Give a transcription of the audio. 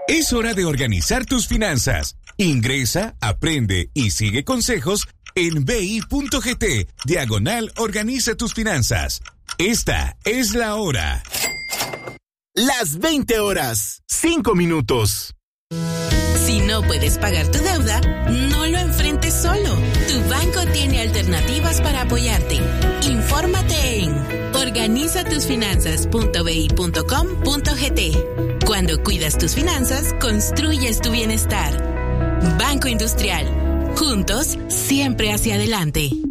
Es hora de organizar tus finanzas. Ingresa, aprende y sigue consejos en bi.gt/organiza tus finanzas. Esta es la hora. Las 20 horas, 5 minutos. Si no puedes pagar tu deuda, no lo enfrentes solo. Tu banco tiene alternativas para apoyarte. Infórmate en organizatusfinanzas.bi.com.gt. Cuando cuidas tus finanzas, construyes tu bienestar. Banco Industrial. Juntos, siempre hacia adelante.